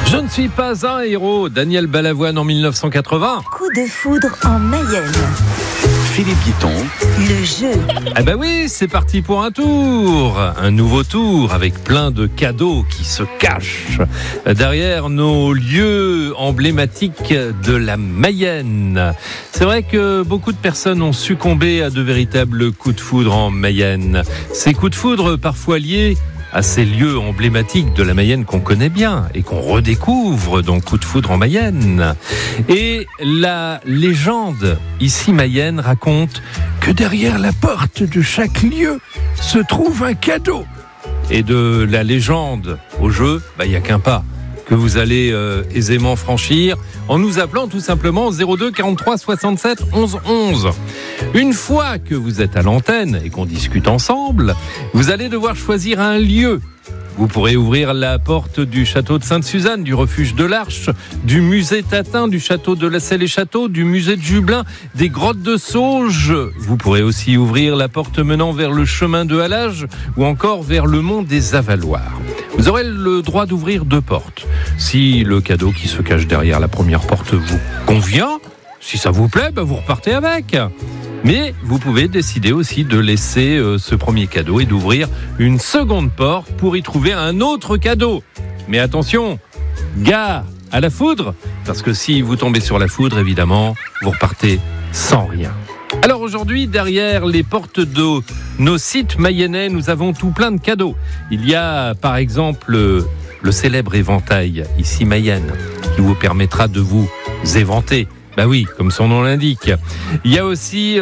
Je ne suis pas un héros, Daniel Balavoine en 1980. Coup de foudre en Mayenne. Philippe Guiton. Le jeu. Ah bah oui, c'est parti pour un tour. Un nouveau tour avec plein de cadeaux qui se cachent derrière nos lieux emblématiques de la Mayenne. C'est vrai que beaucoup de personnes ont succombé à de véritables coups de foudre en Mayenne. Ces coups de foudre parfois liés à ces lieux emblématiques de la Mayenne qu'on connaît bien et qu'on redécouvre dans Coup de foudre en Mayenne. Et la légende ici Mayenne raconte que derrière la porte de chaque lieu se trouve un cadeau. Et de la légende au jeu, il n'y a qu'un pas que vous allez aisément franchir en nous appelant tout simplement au 02 43 67 11 11. Une fois que vous êtes à l'antenne et qu'on discute ensemble, vous allez devoir choisir un lieu. Vous pourrez ouvrir la porte du château de Sainte-Suzanne, du refuge de l'Arche, du musée Tatin, du château de la Selle-et-Château, du musée de Jublain, des grottes de Sauge. Vous pourrez aussi ouvrir la porte menant vers le chemin de Halage ou encore vers le mont des Avaloirs. Vous aurez le droit d'ouvrir 2 portes. Si le cadeau qui se cache derrière la première porte vous convient, si ça vous plaît, vous repartez avec. Mais vous pouvez décider aussi de laisser ce premier cadeau et d'ouvrir une seconde porte pour y trouver un autre cadeau. Mais attention, gare à la foudre, parce que si vous tombez sur la foudre, évidemment, vous repartez sans rien. Alors aujourd'hui, derrière les portes de nos sites mayennais, nous avons tout plein de cadeaux. Il y a par exemple le célèbre éventail, ici Mayenne, qui vous permettra de vous éventer. Bah oui, comme son nom l'indique. Il y a aussi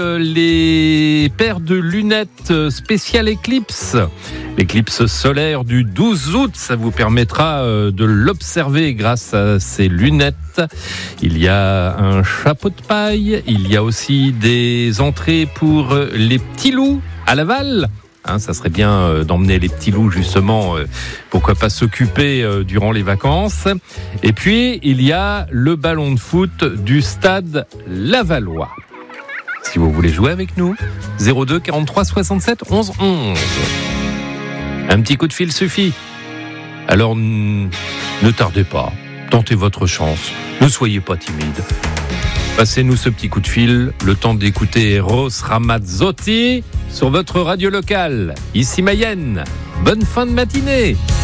les paires de lunettes spéciales Eclipse. L'éclipse solaire du 12 août, ça vous permettra de l'observer grâce à ces lunettes. Il y a un chapeau de paille. Il y a aussi des entrées pour les petits loups à Laval. Ça serait bien d'emmener les petits loups justement, pourquoi pas s'occuper durant les vacances. Et puis, il y a le ballon de foot du stade Lavallois. Si vous voulez jouer avec nous, 02 43 67 11 11. Un petit coup de fil suffit. Alors, ne tardez pas, tentez votre chance, ne soyez pas timide. Passez-nous ce petit coup de fil, le temps d'écouter Eros Ramazzotti sur votre radio locale, ici Mayenne. Bonne fin de matinée.